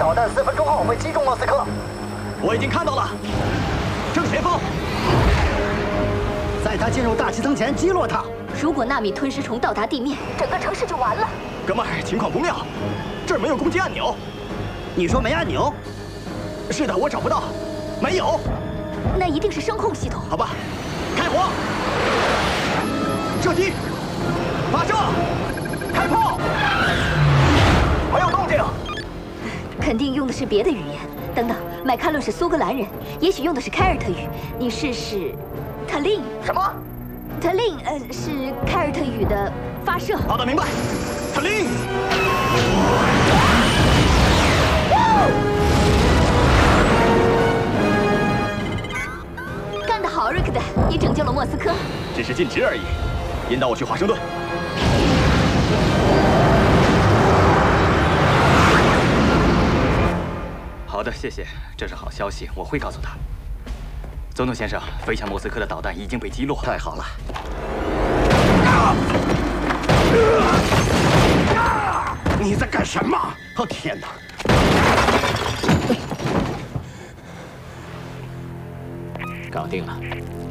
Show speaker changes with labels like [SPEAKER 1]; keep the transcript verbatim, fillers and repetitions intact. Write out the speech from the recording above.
[SPEAKER 1] 导弹四分钟后会击中莫斯科。
[SPEAKER 2] 我已经看到了，正前方。
[SPEAKER 3] 在他进入大气层前击落他。
[SPEAKER 4] 如果纳米吞噬虫到达地面，整个城市就完了。
[SPEAKER 2] 哥们儿，情况不妙，这儿没有攻击按钮。
[SPEAKER 3] 你说没按钮？
[SPEAKER 2] 是的，我找不到，没有。
[SPEAKER 4] 那一定是声控系统。
[SPEAKER 2] 好吧，开火，射击，发射，开炮，没有动静。
[SPEAKER 4] 肯定用的是别的语言。等等，麦开伦是苏格兰人，也许用的是凯尔特语。你试试，特令
[SPEAKER 1] 什么？
[SPEAKER 4] 特令呃是凯尔特语的发射。
[SPEAKER 2] 好的，明白。特令。
[SPEAKER 4] 干得好，瑞克德，你拯救了莫斯科。
[SPEAKER 2] 只是尽职而已，引导我去华盛顿。好的，谢谢，这是好消息，我会告诉他。总统先生，飞向莫斯科的导弹已经被击落。
[SPEAKER 3] 太好了。你在干什么？哦天哪！
[SPEAKER 5] 搞定了。